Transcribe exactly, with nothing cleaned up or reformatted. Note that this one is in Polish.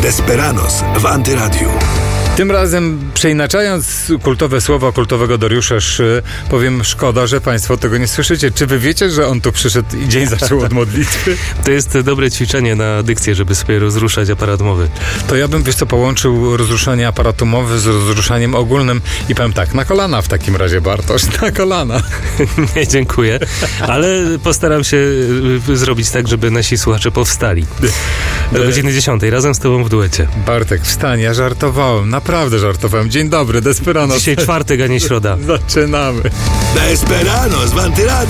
Desperados w Antyradiu. Tym razem, przeinaczając kultowe słowa kultowego Dariusza Szy, powiem, szkoda, że państwo tego nie słyszycie. Czy wy wiecie, że on tu przyszedł i dzień zaczął od modlitwy? To jest dobre ćwiczenie na dykcję, żeby sobie rozruszać aparat mowy. To ja bym, wiesz co, połączył rozruszanie aparatu mowy z rozruszaniem ogólnym i powiem tak, na kolana w takim razie, Bartosz, na kolana. Nie, dziękuję, ale postaram się zrobić tak, żeby nasi słuchacze powstali. Do godziny dziesiątej, razem z tobą w duecie. Bartek, wstań, ja żartowałem, naprawdę żartowałem. Dzień dobry, Desperados. Dzisiaj czwartek, a nie środa. Zaczynamy. Desperados w Antyradiu.